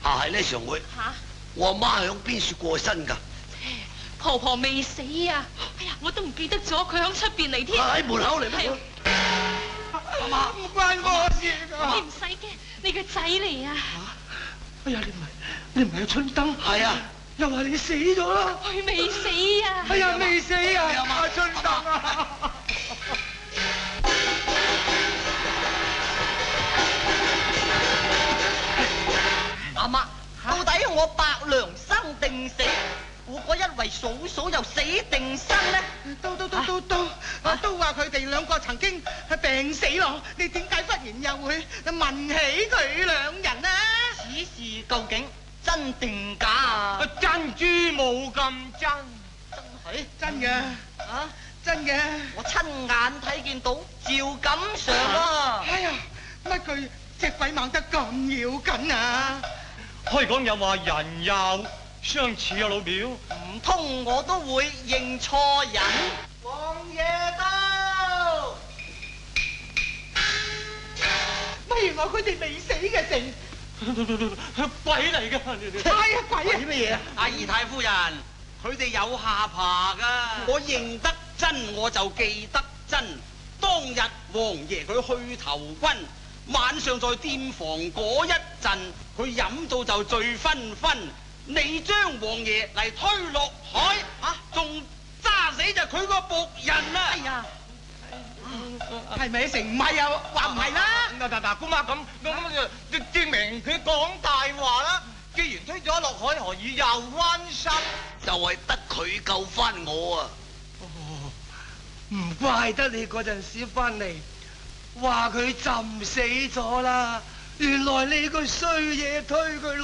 係呢，常會。我阿媽響邊處過身㗎？ 婆婆未死啊！哎呀，我都唔記得咗，佢響出邊嚟添。 喺門口嚟咩？ 阿媽，唔關我事㗎。 你唔使驚，你個仔嚟啊！ 哎呀，你唔係阿春燈？ 係啊。 又話你死咗啦？ 佢未死啊！ 哎呀，未死啊！阿春燈啊！ 阿媽，到底我伯娘生定死？我嗰一位嫂嫂又死定生呢？ 都話佢哋兩個曾經係病死咯。你點解忽然又會問起佢兩人呢？ 此事究竟真定假啊？ 珍珠冇咁真， 真係真嘅啊！ 真嘅。 我親眼睇見到趙錦上啊！ 哎呀，乜佢隻鬼猛得咁要緊啊？ 開講又話人又相似啊，老表。 唔通我都會認錯人？王爺到， 乜原來佢哋未死嘅成鬼嚟㗎！ 係啊，鬼啊！ 乜嘢啊？ 阿姨太夫人，佢哋有下巴㗎。我認得真，我就記得真。當日王爺佢去投軍，晚上在店房嗰一陣，佢飲到就醉醺醺。你將王爺嚟推落海，仲揸死就佢個僕人啊！ 哎呀， 係咪成唔係啊？話唔係啦。 嗱，姑媽咁就證明佢講大話啦。既然推咗落海，何以又翻身？ 就係得佢救翻我啊！ 唔怪得你嗰陣時翻嚟，話佢浸死咗啦。原來你個衰嘢推佢